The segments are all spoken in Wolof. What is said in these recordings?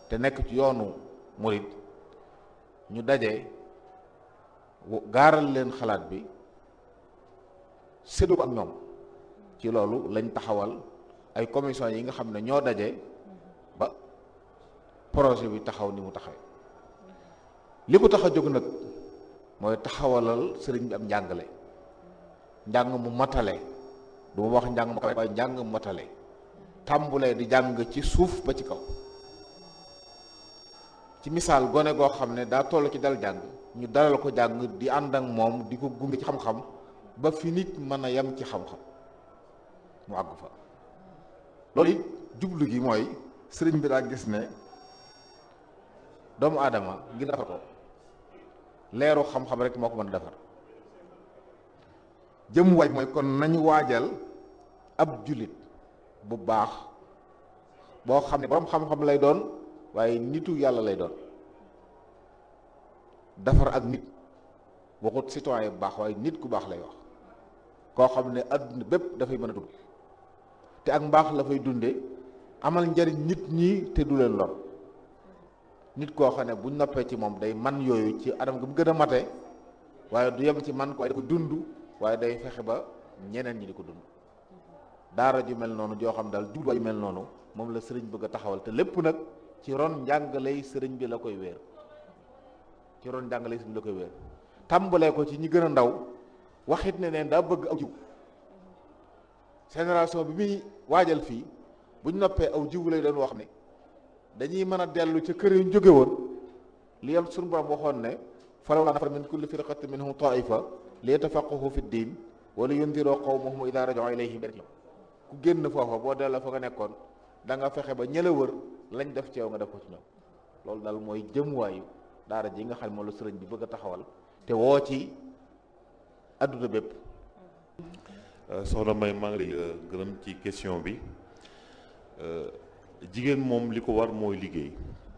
te nekk ci yoonu murid ñu daje gaaral leen xalaat bi séddoo ko ak ñoom ci loolu lañ taxawal ay commission yi nga xam ne ñoo daje ba projet bi taxaw ni mu taxawee li ko tax a jóg nag mooy taxawalal sëriñ bi am njàngale njàng mu matale du ma wax njàng mu kawe waaye njàng mu matale tàmbulee di jàng ci suuf ba ci kaw ci misaal gone goo xam ne daa toll ci dal jàng ñu dalal ko jàng di ànd ak moom di ko gunge ci xam-xam ba fi nit mën a yem ci xam-xam mu àgg fa loolu it jublu gi mooy sëriñ bi daa gis ne doomu aadama ngir defar ko leeru xam-xam rek moo ko mën a defar jëm waaj mooy kon nañu waajal ab jullit bu baax boo xam ne borom xam-xam lay doon waaye nitu yàlla lay doon defar ak nit waxut citoyen bu baax waaye nit ku baax lay wax koo xam ne adduna bépp dafay mën a dund te ak mbaax la fay dunde amal njariñ nit ñi te du leen lor nit koo xam ne buñ noppee ci moom day man yooyu ci anam gi mu gën a mate waaye du yem ci man ko waaye da ko dund waaye day fexe ba ñeneen ñi di ko dund daara ju mel noonu joo xam daal jubluwaay ju mel noonu moom la sëriñ bëgg a taxawal te lépp nag ci ron njàngaley sëriñ bi la koy wéer ci ron njàngaley sëriñ bi la koy wéer tàmbalee ko ci ñi gën a ndaw waxit ne neen daa bëgg aw jiw génération bi muy waajal fii buñ noppee aw jiw lay doon wax ne dañuy mën a dellu ca kër yu ñu jóge woon li yam suñu borom waxoon ne falawlaa nafara min kulli firqatin minhum taifa li yatafaqqahu fi ddin wa li yundiroo qawmahum idaa raja'uu ilayhim ku génn foofa boo delloo fa nga nekkoon da nga fexe ba ñëla wër lañ def ci yow nga def ko ci ñoom loolu daal mooy jëmuwaayu daara ji nga xam ne moom la sëriñ bi bëgg a taxawal te woo ci adduna bépp. soxna May maa ngi lay gërëm ci question bi jigéen moom li ko war mooy liggéey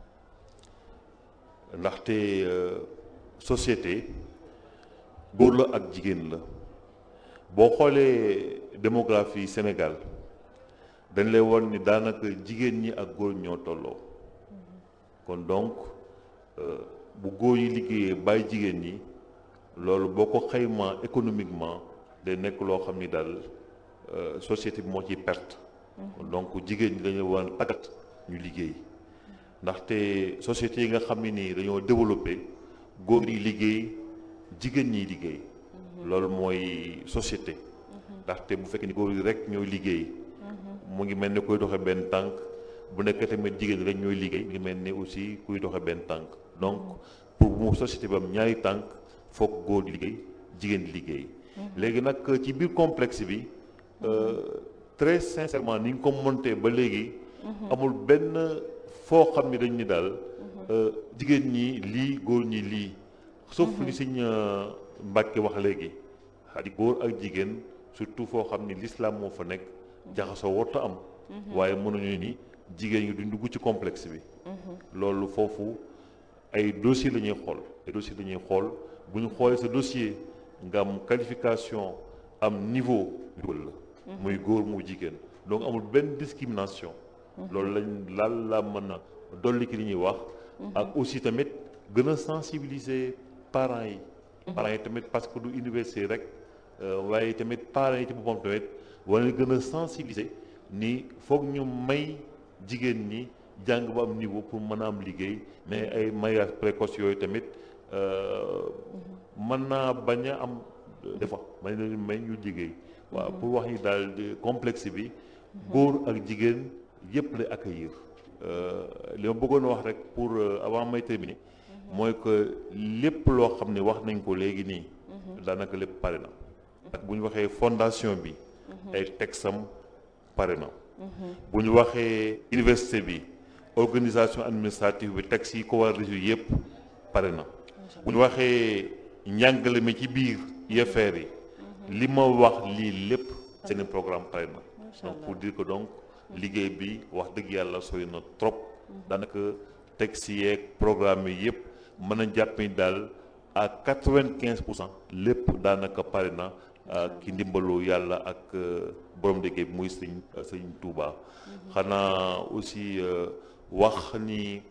ndaxte société góor la ak jigéen la boo xoolee démographie Sénégal dañ lay won ni daanaka jigéen ñi ak góor ñoo tolloo kon donc bu góor yi liggéeyee bàyyi jigéen ñi loolu boo ko xaymaa économiquement day nekk loo xam ni daal société bi moo ciy perte donc jigéen ñi dañu war a tàggat ñu liggéey ndaxte société yi nga xam ne nii dañoo développé góor yi liggéey jigéen ñiy liggéey loolu mooy société ndaxte bu fekkee ni góor yi rek ñooy liggéey mu ngi mel ni kuy doxe benn tànk bu nekk tamit jigéen ñi rek ñooy liggéey mu ngi mel ni aussi kuy doxe benn tànk donc pour mu société bi am ñaari tànk foog góor di liggéey jigéen di liggéey léegi nag ci biir complexe bi très sincèrement ni nga ko monté ba léegi amul benn foo xam ni dañ ni daal jigéen ñi lii góor ñi lii sauf li Sëñ Mbàkke wax léegi xadi góor ak jigéen surtout foo xam ni l'islam moo fa nekk jaxasoo warta am waaye mënuñu ni jigéen ñi duñ dugg ci complexe bi loolu foofu ay dossier la ñuy xool ay dossier la ñuy xool bu ñu xoolee sa dossier nga am qualification am niveau dugal la muy góor mu jigéen donc amul benn discrimination loolu laal la mën a dolli ki li ñuy wax ak aussi tamit gën a sensibiliser parents yi tamit parce que du université rek waaye tamit parents yi ci boppam tamit wala gën a sensibiliser ni foog ñu may jigéen ñi jàng ba am niveau pour mën a am liggéey mais ay mariage précoce yooyu tamit mën naa bañ a am des fois may leen may ñu liggéey waaw pour wax ni daal complexe bi góor ak jigéen yëpp lay accueillir li ma bëggoon wax rek pour avant may terminer mooy que lépp loo xam ne wax nañ ko léegi nii daanaka lépp pare na ak bu ñu waxee fondation bi ay texam pare na bu ñu waxee université bi organisation administrative bi texte yi ko war a résoudre yëpp pare na bu ñu waxee njàngale mi ci biir UFR yi li ma wax lii lépp seen programme pare na donc pour dire que donc liggéey bi wax dëgg yàlla sori na trop daanaka texte yeeg programme yi yëpp mën a jàpp ni daal à 95% lépp daanaka pare na ki ndimbalu yàlla ak borom liggéey bi muy sëñ Touba xanaa aussi wax ni